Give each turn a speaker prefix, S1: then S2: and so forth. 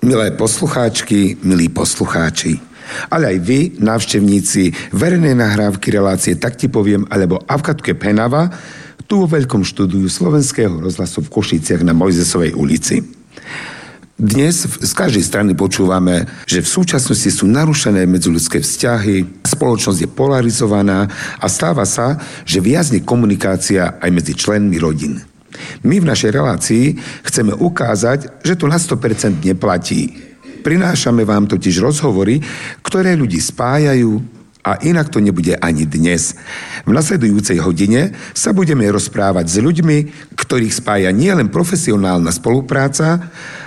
S1: Milé poslucháčky, milí poslucháči, ale aj vy, návštevníci verejnej nahrávky relácie Tak ti poviem, alebo Avkatke Penava, tu vo veľkom štúdiu Slovenského rozhlasu v Košiciach na Mojzesovej ulici. Dnes z každej strany počúvame, že v súčasnosti sú narušené medziľudské vzťahy, spoločnosť je polarizovaná a stáva sa, že viazne komunikácia aj medzi členmi rodín. My v našej relácii chceme ukázať, že to na 100% neplatí. Prinášame vám totiž rozhovory, ktoré ľudí spájajú a inak to nebude ani dnes. V nasledujúcej hodine sa budeme rozprávať s ľuďmi, ktorých spája nielen profesionálna spolupráca,